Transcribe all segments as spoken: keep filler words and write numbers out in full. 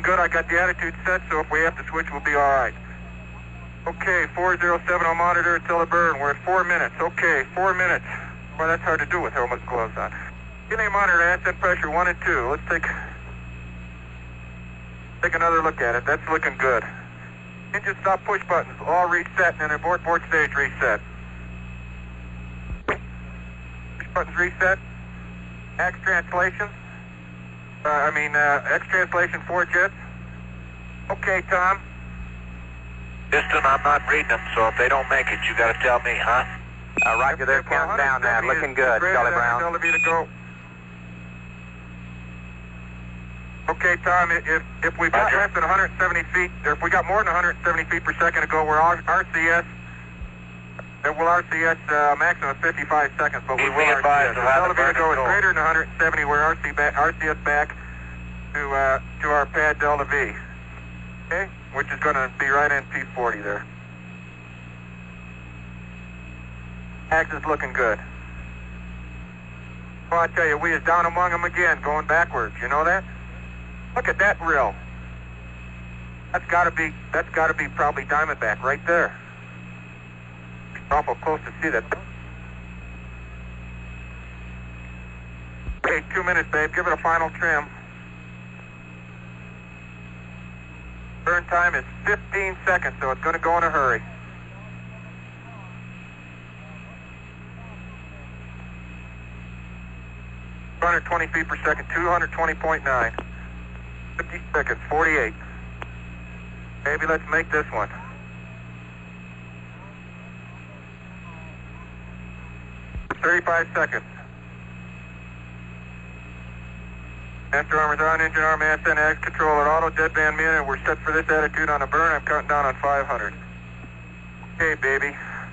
good. I got the attitude set, so if we have to switch, we'll be all right. Okay, four zero seven on monitor until the burn. We're at four minutes. Okay, four minutes. Well, that's hard to do with helmet and gloves on. Getting monitor, ascent pressure one and two. Let's take take another look at it. That's looking good. Engine stop push buttons all reset, and then abort board stage reset. Push buttons reset. X translation. Uh, I mean, uh, X translation four jets. Okay, Tom. Houston, I'm not reading them, so if they don't make it, you got to tell me, huh? Uh, roger, they're counting down now. Looking good, Charlie Brown. Delta V to go. Okay, Tom, if if we got Roger. less than one hundred seventy feet, or if we got more than one hundred seventy feet per second to go, we're R C S. Then we'll R C S uh, maximum of fifty-five seconds, but we Keep will me R C S. advised If of how Delta the V to go is burn is greater than one hundred seventy, we're R C back, R C S back to uh, to our pad Delta V. Okay, which is going to be right in P forty there. Axe is looking good. Well, I tell you, we is down among them again, going backwards. You know that? Look at that rill. That's got to be. That's got to be probably Diamondback right there. It's awful close to see that. Okay, two minutes, babe. Give it a final trim. Burn time is fifteen seconds, so it's going to go in a hurry. two hundred twenty feet per second, two hundred twenty point nine. fifty seconds, forty-eight. Maybe let's make this one. thirty-five seconds. Master armor's on, engine arm, ascent, axe control at auto, deadband min, and we're set for this attitude on the burn. I'm counting down on five hundred. Okay, baby.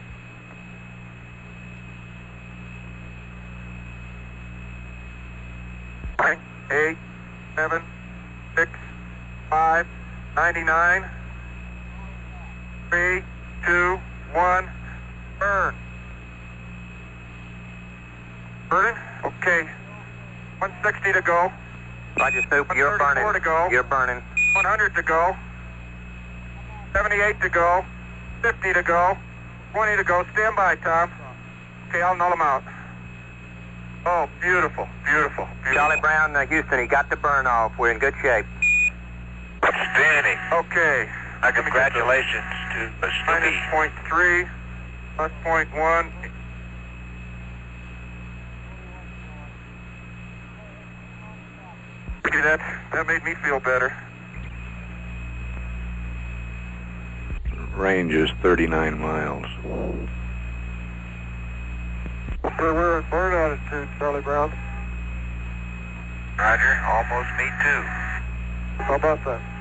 Nine, eight, seven, six, five, ninety-nine, three, two, one, burn. Burning? Okay. one sixty to go. Roger, Stoop, you're burning. To go. You're burning. one hundred to go. seventy-eight to go. fifty to go. twenty to go. Stand by, Tom. Okay, I'll null them out. Oh, beautiful, beautiful, beautiful. Charlie Brown, uh, Houston, he got the burn off. We're in good shape. Outstanding. Okay. Uh, congratulations to uh, Minus Stevie. point three, plus point one. See, that, that made me feel better. Range is thirty-nine miles. So we're at burn altitude, Charlie Brown. Roger, almost me too. How about that?